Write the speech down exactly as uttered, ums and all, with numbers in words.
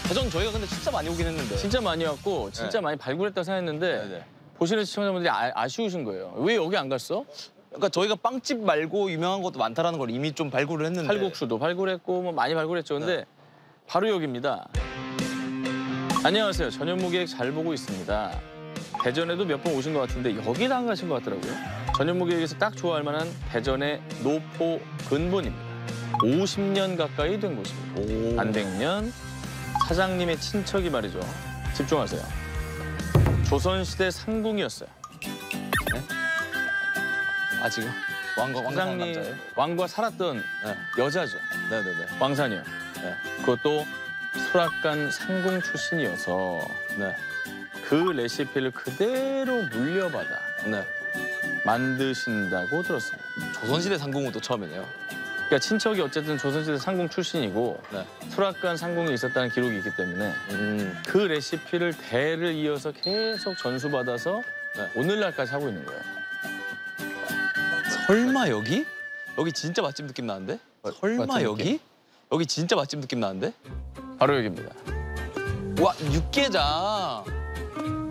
대전 저희가 근데 진짜 많이 오긴 했는데. 진짜 많이 왔고 진짜 네. 많이 발굴했다 생각했는데 네네. 보시는 시청자분들이 아, 아쉬우신 거예요. 왜 여기 안 갔어? 그러니까 저희가 빵집 말고 유명한 것도 많다라는 걸 이미 좀 발굴을 했는데. 칼국수도 발굴했고 뭐 많이 발굴했죠. 근데 네. 바로 여기입니다. 안녕하세요. 전현무계획 잘 보고 있습니다. 대전에도 몇 번 오신 것 같은데 여기는 안 가신 것 같더라고요. 전현무계획에서 딱 좋아할 만한 대전의 노포 근본입니다. 오십 년 가까이 된 곳입니다. 오. 안백년 사장님의 친척이 말이죠. 집중하세요. 조선시대 상궁이었어요. 아 지금 왕과 왕과 사는 사장님 남자예요? 왕과 살았던 네. 여자죠. 네네네. 왕사녀. 네. 그것도 수락관 상궁 출신이어서 네. 그 레시피를 그대로 물려받아 네. 만드신다고 들었습니다. 조선시대 상궁은 또 처음이네요. 그러니까 친척이 어쨌든 조선시대 상궁 출신이고 네. 수락관 상궁이 있었다는 기록이 있기 때문에 음. 그 레시피를 대를 이어서 계속 전수받아서 네. 오늘날까지 하고 있는 거예요. 설마 여기? 여기 진짜 맛집 느낌 나는데? 설마 맛집 여기? 느낌? 여기 진짜 맛집 느낌 나는데? 바로 여기입니다. 와 육개장.